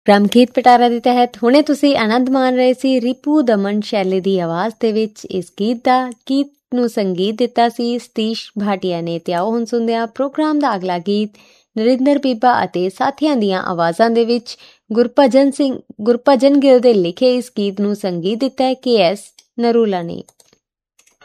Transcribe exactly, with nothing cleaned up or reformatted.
Programme ਗੀਤ ਪਿਟਾਰਾ ਦੇ ਤਹਿਤ ਹੁਣੇ ਤੁਸੀਂ ਆਨੰਦ ਮਾਣ ਰਹੇ ਸੀ ਰਿਪੂ ਦਮਨ ਸ਼ੈਲੀ ਦੀ ਆਵਾਜ਼ ਦੇ ਵਿੱਚ ਇਸ ਗੀਤ ਦਾ। ਗੀਤ ਨੂੰ ਸੰਗੀਤ ਦਿੱਤਾ ਸੀ ਸਤੀਸ਼ ਭਾਟੀਆ ਨੇ। ਤੇ ਆਓ ਹੁਣ ਸੁਣਦੇ ਹਾਂ ਪ੍ਰੋਗਰਾਮ ਦਾ ਅਗਲਾ ਗੀਤ ਨਰਿੰਦਰ ਬੀਬਾ ਅਤੇ ਸਾਥੀਆਂ ਦੀਆਂ ਆਵਾਜ਼ਾਂ ਦੇ ਵਿੱਚ। ਗੁਰਭਜਨ ਸਿੰਘ ਗੁਰਭਜਨ ਗਿੱਲ ਦੇ ਲਿਖੇ ਇਸ ਗੀਤ ਨੂੰ ਸੰਗੀਤ ਦਿੱਤਾ ਹੈ ਕੇ ਐਸ ਨਰੂਲਾ ਨੇ।